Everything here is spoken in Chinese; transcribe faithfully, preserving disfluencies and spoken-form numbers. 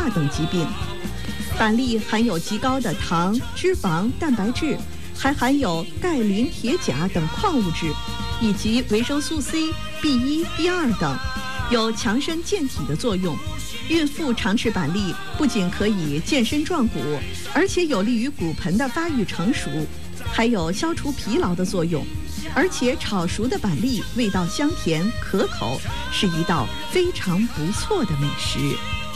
化等疾病。板栗含有极高的糖、脂肪、蛋白质，还含有钙、磷、铁、钾等矿物质，以及维生素 C、B 一、B 二等，有强身健体的作用。孕妇常吃板栗，不仅可以健身壮骨，而且有利于骨盆的发育成熟，还有消除疲劳的作用。而且炒熟的板栗味道香甜可口，是一道非常不错的美食。